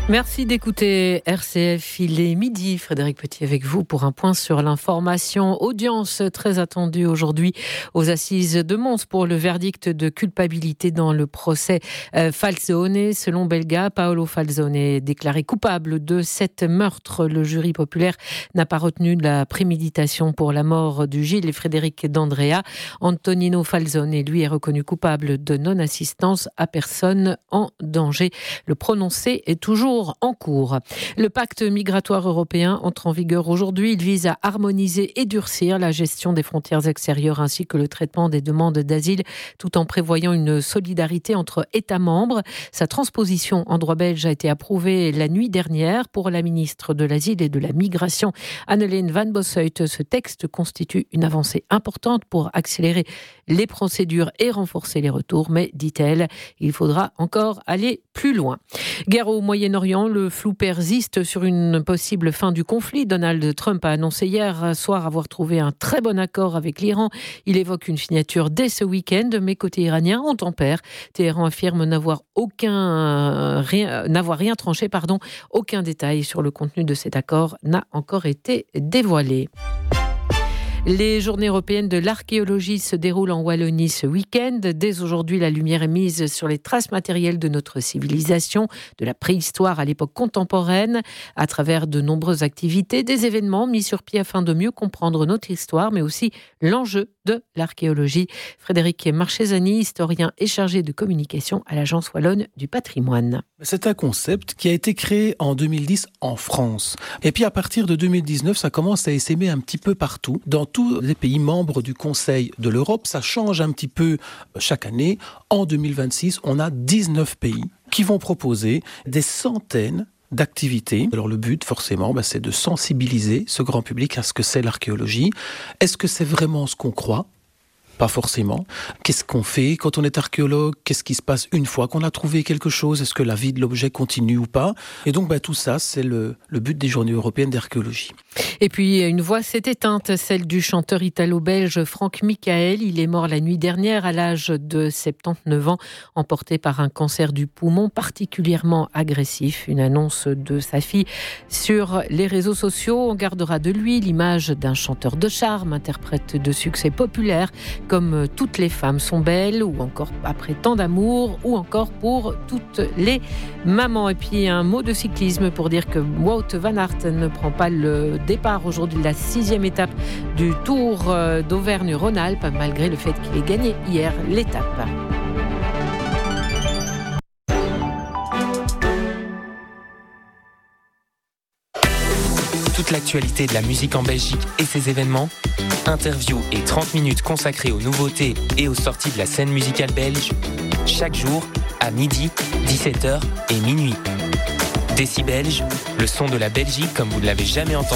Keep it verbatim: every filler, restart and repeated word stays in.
Merci d'écouter R C F. Il est midi. Frédéric Petit avec vous pour un point sur l'information. Audience très attendue aujourd'hui aux assises de Mons pour le verdict de culpabilité dans le procès euh, Falzone. Selon Belga, Paolo Falzone est déclaré coupable de sept meurtres. Le jury populaire n'a pas retenu de la préméditation pour la mort du Gilles et Frédéric d'Andrea. Antonino Falzone, lui, est reconnu coupable de non-assistance à personne en danger. Le prononcé est toujours en cours. Le pacte migratoire européen entre en vigueur aujourd'hui. Il vise à harmoniser et durcir la gestion des frontières extérieures ainsi que le traitement des demandes d'asile, tout en prévoyant une solidarité entre États membres. Sa transposition en droit belge a été approuvée la nuit dernière pour la ministre de l'Asile et de la Migration, Anneleen van Bossuyt. Ce texte constitue une avancée importante pour accélérer les procédures et renforcer les retours, mais, dit-elle, il faudra encore aller plus loin. Guerre au Moyen-Orient, le flou persiste sur une possible fin du conflit. Donald Trump a annoncé hier soir avoir trouvé un très bon accord avec l'Iran. Il évoque une signature dès ce week-end, mais côté iranien, on tempère. Téhéran affirme n'avoir aucun, rien, n'avoir rien tranché, pardon. Aucun détail sur le contenu de cet accord n'a encore été dévoilé. Les journées européennes de l'archéologie se déroulent en Wallonie ce week-end. Dès aujourd'hui, la lumière est mise sur les traces matérielles de notre civilisation, de la préhistoire à l'époque contemporaine, à travers de nombreuses activités, des événements mis sur pied afin de mieux comprendre notre histoire, mais aussi l'enjeu de l'archéologie. Frédéric Marchesani, historien et chargé de communication à l'Agence Wallonne du patrimoine. C'est un concept qui a été créé en deux mille dix en France. Et puis à partir de deux mille dix-neuf, ça commence à essaimer un petit peu partout, dans tous les pays membres du Conseil de l'Europe. Ça change un petit peu chaque année. En deux mille vingt-six, on a dix-neuf pays qui vont proposer des centaines d'activités. Alors le but, forcément, bah, c'est de sensibiliser ce grand public à ce que c'est l'archéologie. Est-ce que c'est vraiment ce qu'on croit ? Pas forcément. Qu'est-ce qu'on fait quand on est archéologue ? Qu'est-ce qui se passe une fois qu'on a trouvé quelque chose ? Est-ce que la vie de l'objet continue ou pas ? Et donc, bah, tout ça, c'est le, le but des Journées européennes d'archéologie. Et puis, une voix s'est éteinte, celle du chanteur italo-belge Franck Michael. Il est mort la nuit dernière à l'âge de soixante-dix-neuf ans, emporté par un cancer du poumon particulièrement agressif. Une annonce de sa fille sur les réseaux sociaux. On gardera de lui l'image d'un chanteur de charme, interprète de succès populaire, comme toutes les femmes sont belles, ou encore après tant d'amour, ou encore pour toutes les mamans. Et puis un mot de cyclisme pour dire que Wout van Aert ne prend pas le départ aujourd'hui de la sixième étape du Tour d'Auvergne-Rhône-Alpes, malgré le fait qu'il ait gagné hier l'étape. Toute l'actualité de la musique en Belgique et ses événements, interviews et trente minutes consacrées aux nouveautés et aux sorties de la scène musicale belge, chaque jour à midi, dix-sept heures et minuit. Décibelge, le son de la Belgique comme vous ne l'avez jamais entendu.